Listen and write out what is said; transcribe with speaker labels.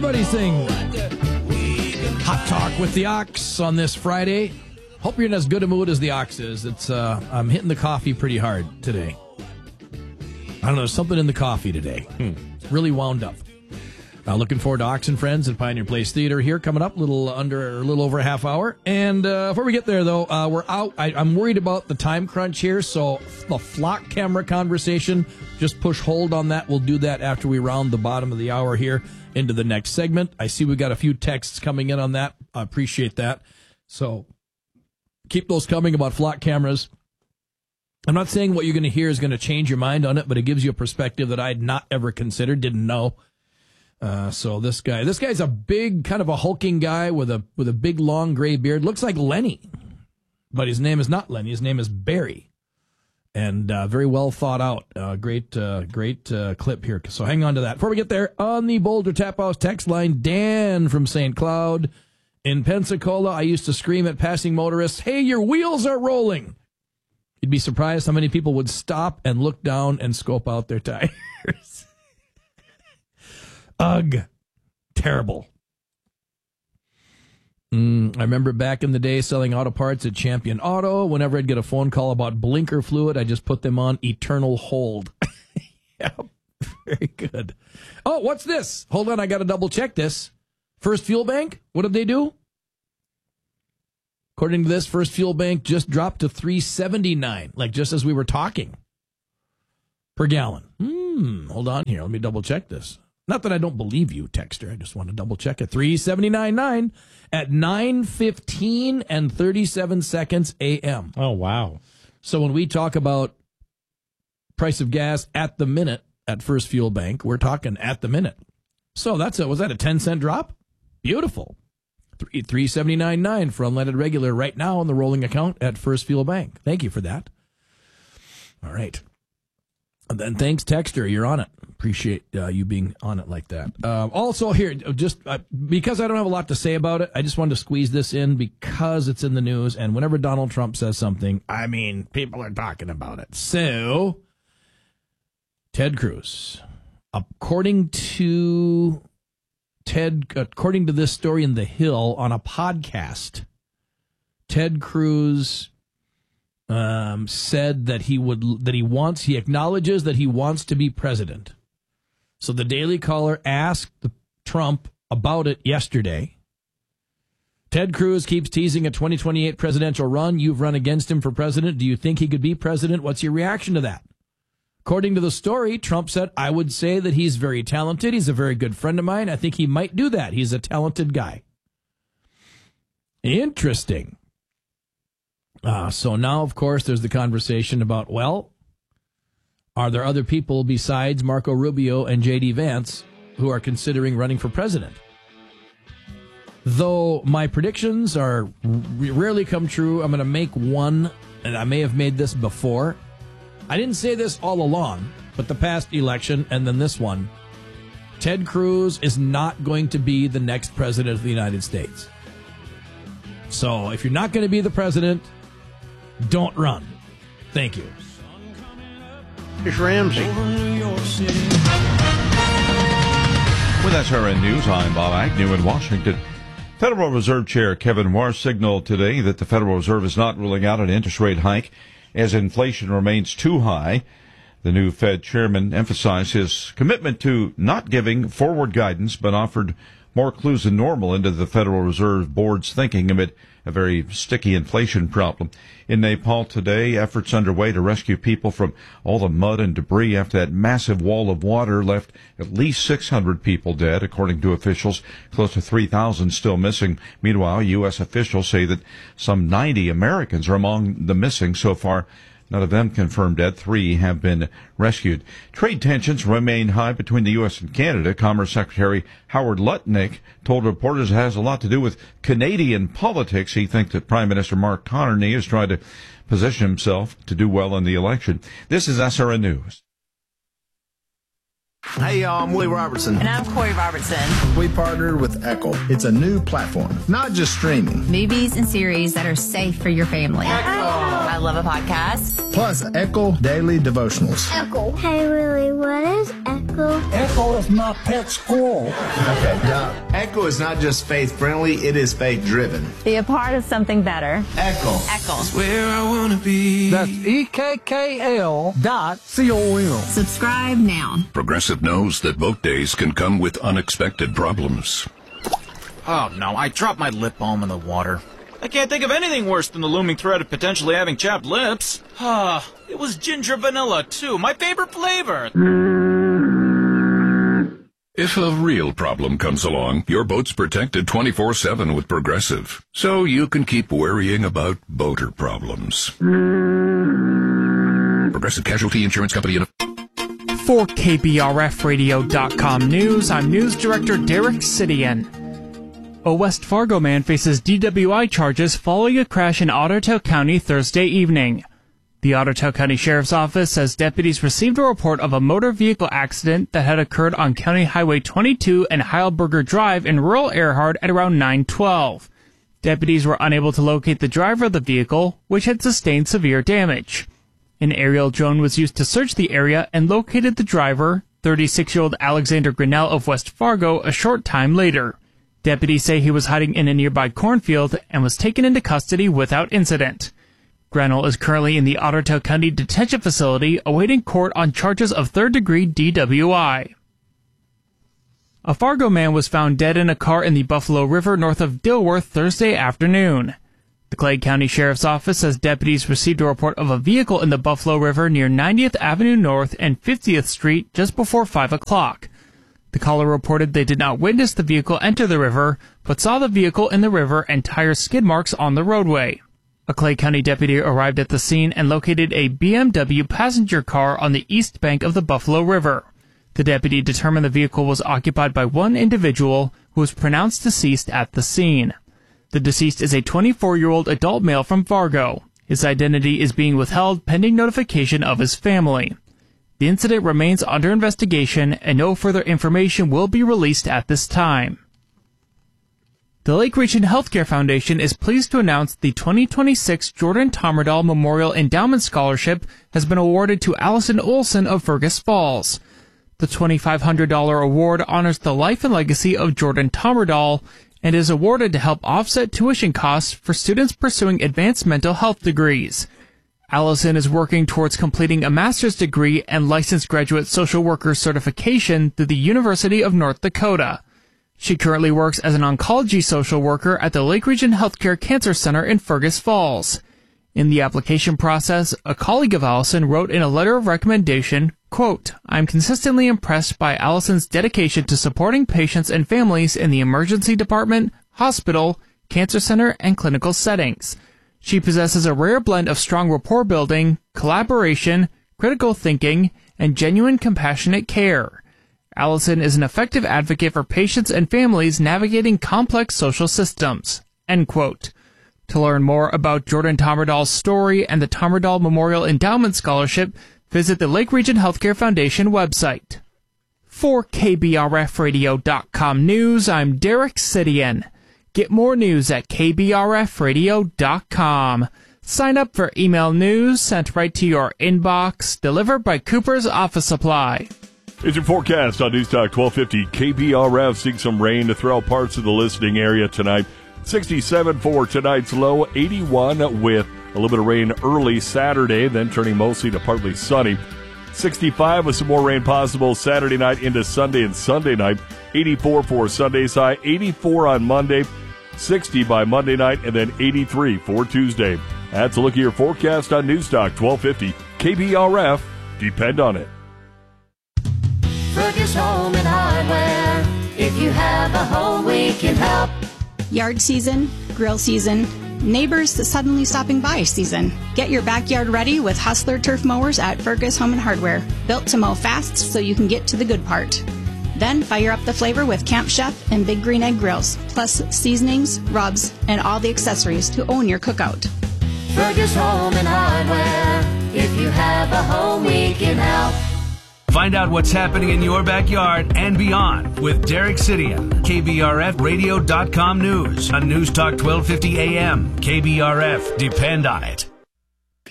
Speaker 1: Everybody sing Hot Talk with the Ox on this Friday. Hope you're in as good a mood as the Ox is. It's I'm hitting the coffee pretty hard today. I don't know, there's something in the coffee today. It's really wound up. Looking forward to Ox and Friends at Pioneer Place Theater here coming up, a little over a half hour. And before we get there, though, we're out. I'm worried about the time crunch here, so the flock camera conversation, just push hold on that. We'll do that after we round the bottom of the hour here into the next segment. I see we got a few texts coming in on that. I appreciate that. So keep those coming about flock cameras. I'm not saying what you're going to hear is going to change your mind on it, but it gives you a perspective that I had not ever considered, didn't know. So this guy's a big, kind of a hulking guy with a big, long gray beard. Looks like Lenny, but his name is not Lenny. His name is Barry, and very well thought out. Great clip here. So hang on to that. Before we get there, on the Boulder Tap House text line, Dan from St. Cloud in Pensacola. I used to scream at passing motorists, "Hey, your wheels are rolling." You'd be surprised how many people would stop and look down and scope out their tires. Ugh. Terrible. I remember back in the day selling auto parts at Champion Auto. Whenever I'd get a phone call about blinker fluid, I just put them on eternal hold. Yeah, very good. Oh, what's this? Hold on, I got to double check this. First Fuel Bank, what did they do? According to this, First Fuel Bank just dropped to $3.79, like just as we were talking, per gallon. Hold on here. Let me double check this. Not that I don't believe you, texter. I just want to double check it. $3.79.9 at 9:15 and 37 seconds a.m.
Speaker 2: Oh, wow.
Speaker 1: So when we talk about price of gas at the minute at First Fuel Bank, we're talking at the minute. So was that a 10-cent drop? Beautiful. $3.79.9 for unleaded regular right now on the rolling account at First Fuel Bank. Thank you for that. All right. And then thanks, texter. You're on it. Appreciate you being on it like that. Also here, just because I don't have a lot to say about it, I just wanted to squeeze this in because it's in the news. And whenever Donald Trump says something, I mean, people are talking about it. So, Ted Cruz, according to this story in The Hill on a podcast, Ted Cruz said that he acknowledges that he wants to be president. So the Daily Caller asked Trump about it yesterday. Ted Cruz keeps teasing a 2028 presidential run. You've run against him for president. Do you think he could be president? What's your reaction to that? According to the story, Trump said, I would say that he's very talented. He's a very good friend of mine. I think he might do that. He's a talented guy. Interesting. So now, of course, there's the conversation about, well, are there other people besides Marco Rubio and J.D. Vance who are considering running for president? Though my predictions are rarely come true, I'm going to make one, and I may have made this before. I didn't say this all along, but the past election and then this one, Ted Cruz is not going to be the next president of the United States. So if you're not going to be the president, don't run. Thank you.
Speaker 3: Here's Ramsey.
Speaker 4: With SRN News, I'm Bob Agnew in Washington. Federal Reserve Chair Kevin Warsh signaled today that the Federal Reserve is not ruling out an interest rate hike as inflation remains too high. The new Fed chairman emphasized his commitment to not giving forward guidance, but offered more clues than normal into the Federal Reserve Board's thinking amid a very sticky inflation problem. In Nepal today, efforts underway to rescue people from all the mud and debris after that massive wall of water left at least 600 people dead, according to officials. Close to 3,000 still missing. Meanwhile, U.S. officials say that some 90 Americans are among the missing so far. None of them confirmed dead. 3 have been rescued. Trade tensions remain high between the U.S. and Canada. Commerce Secretary Howard Lutnick told reporters it has a lot to do with Canadian politics. He thinks that Prime Minister Mark Carney is trying to position himself to do well in the election. This is SRN News.
Speaker 3: Hey, y'all, I'm Willie Robertson.
Speaker 5: And I'm Corey Robertson.
Speaker 6: We partnered with Echo. It's a new platform, not just streaming.
Speaker 5: Movies and series that are safe for your family.
Speaker 3: Echo.
Speaker 5: I
Speaker 2: love a podcast.
Speaker 6: Plus Echo Daily Devotionals.
Speaker 5: Echo. Hey, Willie, what is Echo?
Speaker 7: Echo is my pet squirrel.
Speaker 6: Okay, Doc.
Speaker 3: Echo is not just faith-friendly, it is faith-driven.
Speaker 2: Be a part of something better.
Speaker 3: Echo.
Speaker 2: Echo.
Speaker 8: Where I wanna be.
Speaker 7: That's EKKL.com.
Speaker 2: Subscribe now.
Speaker 9: Progressive knows that boat days can come with unexpected problems.
Speaker 8: Oh no, I dropped my lip balm in the water. I can't think of anything worse than the looming threat of potentially having chapped lips. It was ginger vanilla, too. My favorite flavor.
Speaker 9: If a real problem comes along, your boat's protected 24/7 with Progressive, so you can keep worrying about boater problems. Progressive Casualty Insurance Company.
Speaker 10: For KBRFradio.com News, I'm News Director Derek Sidian. A West Fargo man faces DWI charges following a crash in Ottertail County Thursday evening. The Ottertail County Sheriff's Office says deputies received a report of a motor vehicle accident that had occurred on County Highway 22 and Heilberger Drive in rural Earhart at around 9:12. Deputies were unable to locate the driver of the vehicle, which had sustained severe damage. An aerial drone was used to search the area and located the driver, 36-year-old Alexander Grinnell of West Fargo, a short time later. Deputies say he was hiding in a nearby cornfield and was taken into custody without incident. Grinnell is currently in the Ottertail County Detention Facility awaiting court on charges of third-degree DWI. A Fargo man was found dead in a car in the Buffalo River north of Dilworth Thursday afternoon. The Clay County Sheriff's Office says deputies received a report of a vehicle in the Buffalo River near 90th Avenue North and 50th Street just before 5 o'clock. The caller reported they did not witness the vehicle enter the river, but saw the vehicle in the river and tire skid marks on the roadway. A Clay County deputy arrived at the scene and located a BMW passenger car on the east bank of the Buffalo River. The deputy determined the vehicle was occupied by one individual who was pronounced deceased at the scene. The deceased is a 24-year-old adult male from Fargo. His identity is being withheld pending notification of his family. The incident remains under investigation, and no further information will be released at this time. The Lake Region Healthcare Foundation is pleased to announce the 2026 Jordan Tommerdahl Memorial Endowment Scholarship has been awarded to Allison Olson of Fergus Falls. The $2,500 award honors the life and legacy of Jordan Tommerdahl and is awarded to help offset tuition costs for students pursuing advanced mental health degrees. Allison is working towards completing a master's degree and licensed graduate social worker certification through the University of North Dakota. She currently works as an oncology social worker at the Lake Region Healthcare Cancer Center in Fergus Falls. In the application process, a colleague of Allison wrote in a letter of recommendation, quote, "I'm consistently impressed by Allison's dedication to supporting patients and families in the emergency department, hospital, cancer center, and clinical settings. She possesses a rare blend of strong rapport building, collaboration, critical thinking, and genuine compassionate care. Allison is an effective advocate for patients and families navigating complex social systems." End quote. To learn more about Jordan Tommerdahl's story and the Tommerdahl Memorial Endowment Scholarship, visit the Lake Region Healthcare Foundation website. For KBRFradio.com News, I'm Derek Sidian. Get more news at KBRFradio.com. Sign up for email news sent right to your inbox, delivered by Cooper's Office Supply.
Speaker 11: It's your forecast on News Talk 1250 KBRF. Seeing some rain to throughout parts of the listening area tonight. 67 for tonight's low, 81 with a little bit of rain early Saturday, then turning mostly to partly sunny. 65 with some more rain possible Saturday night into Sunday and Sunday night. 84 for Sunday's high, 84 on Monday, 60 by Monday night, and then 83 for Tuesday. That's a look at your forecast on News Talk 1250 KBRF. Depend on it.
Speaker 12: Fergus Home and Hardware. If you have a home, we can help.
Speaker 13: Yard season, grill season, neighbors suddenly stopping by season. Get your backyard ready with Hustler turf mowers at Fergus Home and Hardware. Built to mow fast so you can get to the good part. Then fire up the flavor with Camp Chef and Big Green Egg grills, plus seasonings, rubs, and all the accessories to own your cookout.
Speaker 12: Fergus Home and Hardware. If you have a home, we can help.
Speaker 14: Find out what's happening in your backyard and beyond with Derek Sidian. KBRFradio.com News on News Talk 1250 AM. KBRF. Depend on it.